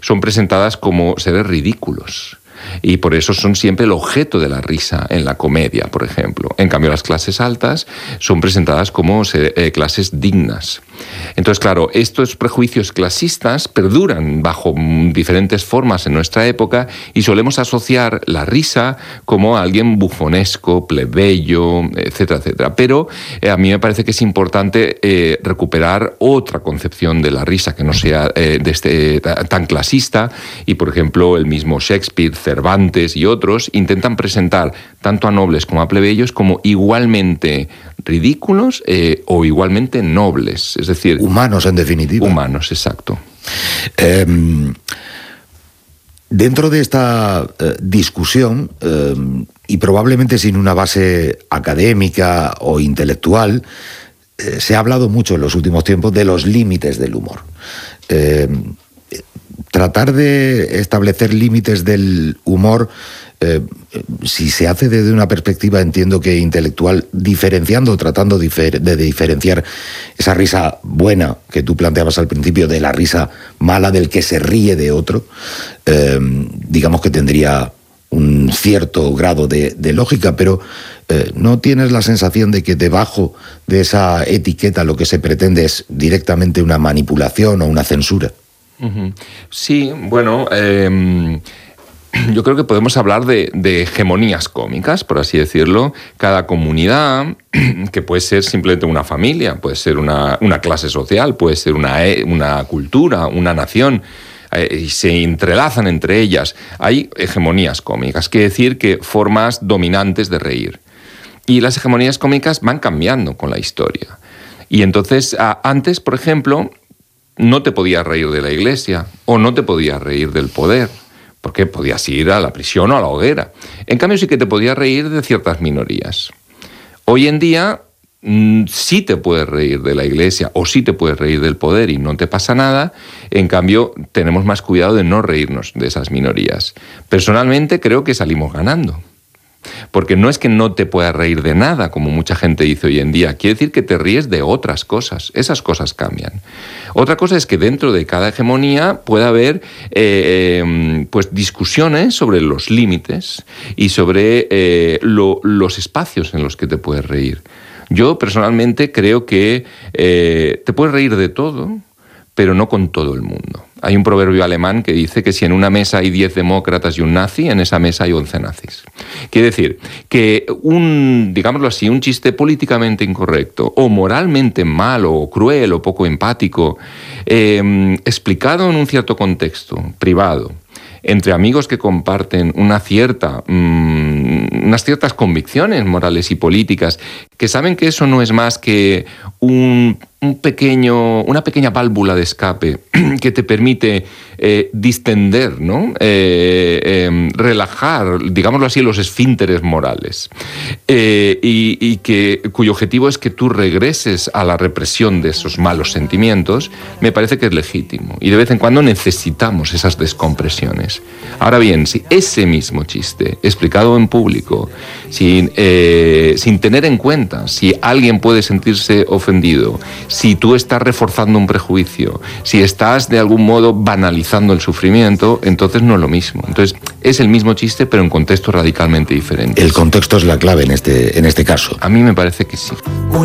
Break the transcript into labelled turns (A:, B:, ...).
A: son presentadas como seres ridículos. Y por eso son siempre el objeto de la risa en la comedia, por ejemplo. En cambio, las clases altas son presentadas como clases dignas. Entonces, claro, estos prejuicios clasistas perduran bajo diferentes formas en nuestra época y solemos asociar la risa como a alguien bufonesco, plebeyo, etcétera, etcétera. Pero a mí me parece que es importante recuperar otra concepción de la risa que no sea tan clasista. Y, por ejemplo, el mismo Shakespeare, Cervantes y otros intentan presentar tanto a nobles como a plebeyos como igualmente ridículos o igualmente nobles. Es decir,
B: humanos, en definitiva.
A: Humanos, exacto.
B: Dentro de esta discusión, y probablemente sin una base académica o intelectual, se ha hablado mucho en los últimos tiempos de los límites del humor. Tratar de establecer límites del humor, si se hace desde una perspectiva, entiendo que intelectual, tratando de diferenciar esa risa buena que tú planteabas al principio de la risa mala del que se ríe de otro, digamos que tendría un cierto grado de lógica, pero ¿no tienes la sensación de que debajo de esa etiqueta lo que se pretende es directamente una manipulación o una censura?
A: Sí, bueno, yo creo que podemos hablar de hegemonías cómicas, por así decirlo. Cada comunidad, que puede ser simplemente una familia, puede ser una clase social, puede ser una cultura, una nación, y se entrelazan entre ellas. Hay hegemonías cómicas, quiere decir que formas dominantes de reír. Y las hegemonías cómicas van cambiando con la historia. Y entonces, antes, por ejemplo, no te podías reír de la Iglesia o no te podías reír del poder, porque podías ir a la prisión o a la hoguera. En cambio, sí que te podías reír de ciertas minorías. Hoy en día sí te puedes reír de la Iglesia o sí te puedes reír del poder y no te pasa nada. En cambio, tenemos más cuidado de no reírnos de esas minorías. Personalmente creo que salimos ganando. Porque no es que no te puedas reír de nada, como mucha gente dice hoy en día. Quiere decir que te ríes de otras cosas. Esas cosas cambian. Otra cosa es que dentro de cada hegemonía pueda haber pues discusiones sobre los límites y sobre los espacios en los que te puedes reír. Yo personalmente creo que te puedes reír de todo, pero no con todo el mundo. Hay un proverbio alemán que dice que si en una mesa hay 10 demócratas y un nazi, en esa mesa hay 11 nazis. Quiere decir que digámoslo así, un chiste políticamente incorrecto o moralmente malo o cruel o poco empático, explicado en un cierto contexto privado, entre amigos que comparten unas ciertas convicciones morales y políticas, que saben que eso no es más que una pequeña válvula de escape que te permite distender, ¿no? Relajar, digámoslo así, los esfínteres morales, y cuyo objetivo es que tú regreses a la represión de esos malos sentimientos. Me parece que es legítimo y de vez en cuando necesitamos esas descompresiones. Ahora bien, si ese mismo chiste explicado en público, sin tener en cuenta si alguien puede sentirse ofendido, si tú estás reforzando un prejuicio, si estás de algún modo banalizando el sufrimiento, entonces no es lo mismo. Entonces es el mismo chiste, pero en contextos radicalmente diferentes.
B: El contexto es la clave en este caso.
A: A mí me parece que sí.